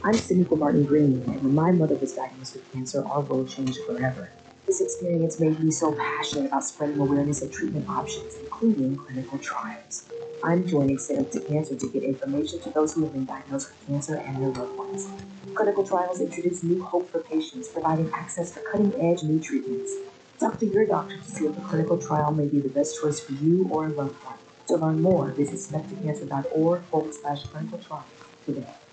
I'm Sinico Martin Green, and when my mother was diagnosed with cancer, our world changed forever. This experience made me so passionate about spreading awareness of treatment options, including clinical trials. I'm joining Sit Up to Cancer to get information to those who have been diagnosed with cancer and their loved ones. Clinical trials introduce new hope for patients, providing access to cutting edge new treatments. Talk to your doctor to see if a clinical trial may be the best choice for you or a loved one. To learn more, visit SnapToCancer.org/clinical trials today.